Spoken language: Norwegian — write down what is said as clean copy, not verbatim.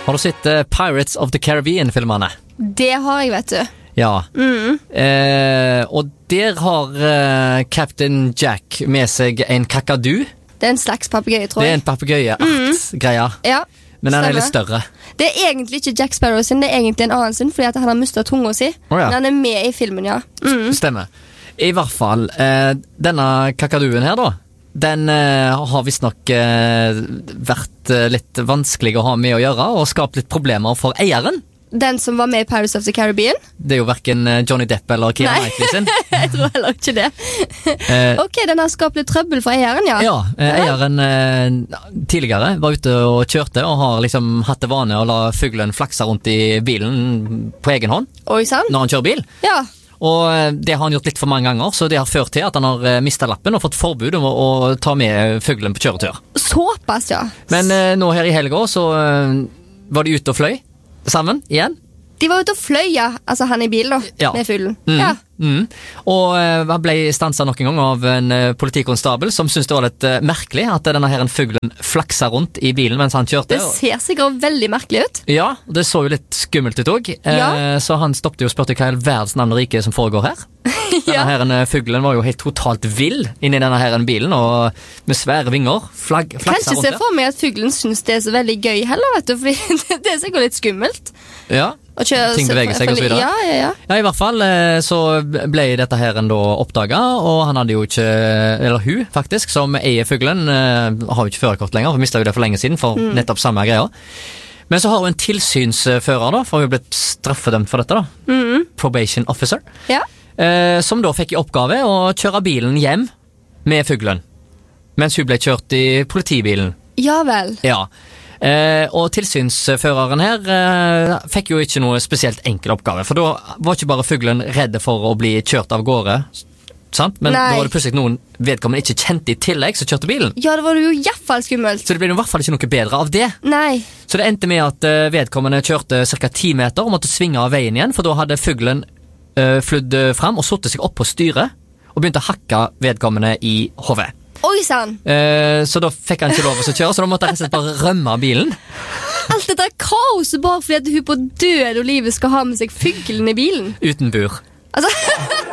Har du sett Pirates of the Caribbean-filmene? Det har jeg, vet du. Ja. Og der har Captain Jack med seg en kakadu. Det en slags papegøye, tror Det jeg. en papegøye-art-greia. Ja, Men den stemmer. litt større. Det egentlig ikke Jack Sparrow sin, det egentlig en annen sin, fordi at han har mistet tunga si. Ja. Men han med i filmen, ja. Stemmer. I hvert fall, denne kakaduen her da, den har visstnok vært litt vanskelig å ha med å gjøre, og skapt litt problemer for eieren. Den som var med i Pirates of the Caribbean. Det er jo hverken Johnny Depp eller Keira Knightley sin. Jeg tror heller ikke det. Ok, den har skapt litt trøbbel for eieren, ja. Ja, eieren tidligere var ute og kjørte, og har liksom hatt det vane å la fuglen flakse rundt i bilen på egen hånd Oi, sant? når han kjører bil. Ja. Og det har han gjort litt for mange ganger, så det har ført til at han har mistet lappen og fått forbud om å ta med fuglen på kjøretur. Såpass, ja. Men nå her i helga så var de ute og fløy sammen igjen. De var ute og fløy, ja. Altså han i bilen da, Ja. med fuglen. Ja. Og han ble stanset nok en gang av en politikonstabel som syntes det var litt merkelig at denne her fuglen flaksa rundt i bilen mens han kjørte. Det ser sikkert veldig merkelig ut. Ja, det så jo litt skummelt ut også. Ja. Så han stoppte jo og spurte hva er verdens navn og rike som foregår her. Denne her fuglen var jo helt totalt vill inni denne her bilen, og med svære vinger flaksa Kan ikke rundt se der. for meg at fuglen synes det er så veldig gøy heller, vet du, fordi det er sikkert litt skummelt. Ja, Å kjøre ting beveger seg og så videre. Ja. Ja, i hvert fall så ble dette her da oppdaget, og han hadde jo ikke, eller hun faktisk, som eier fuglen, har jo ikke førerkort lenger, for mistet jo det for lenge siden, for nettopp samme greia. Men så har hun en tilsynsfører da, for hun ble straffedømt for dette da. Probation officer. Ja. Som da fikk i oppgave å kjøre bilen hjem med fuglen, mens hun ble kjørt i politibilen. Ja vel. Ja. Og tilsynsføreren her fikk jo ikke noe spesielt enkel oppgave, for da var ikke bare fuglen redde for å bli kjørt av gårde, sant? Men Nei. da var det plutselig noen vedkommende ikke kjente i tillegg som kjørte bilen. Ja, det var jo i hvert fall skummelt. Så det ble i hvert fall ikke noe bedre av det. Nei. Så det endte med at vedkommende kjørte ca. 10 meter og måtte svinge av veien igjen, for da hadde fuglen flydd fram og satte seg opp på styret og begynte å hakke vedkommende i hodet. Oi, sann. Så da fikk han ikke lov til å kjøre, så da måtte han rett og slett bare rømme bilen. Alt dette er kaoset bare fordi at hun på død og livet skal ha med seg fuglen i bilen. Uten bur. Altså,